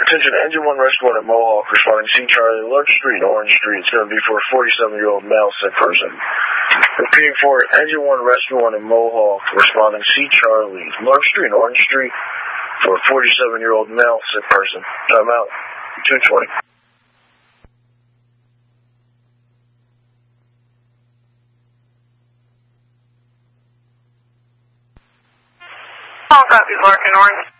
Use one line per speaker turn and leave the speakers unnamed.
Attention, Engine 1 Rescue 1 at Mohawk, responding C. Charlie, Larch Street, Orange Street. It's going to be for a 47-year-old male sick person. Repeating for Engine 1 Rescue 1 at Mohawk, responding C. Charlie, Larch Street, Orange Street, for a 47-year-old male sick person. Time out. 220.
All copy, Lark and Orange.